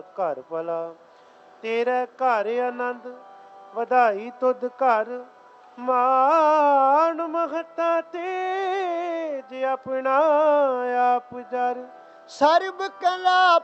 ਘਰ ਭਲਾ। ਤੇਰੇ ਘਰ ਆਨੰਦ ਵਧਾਈ ਤੁਧ ਘਰ, ਮਾਣ ਮਹਤਾ ਤੇਜ ਆਪਣਾ ਆਪ ਜਰ। ਸਰਬ ਕਲਾ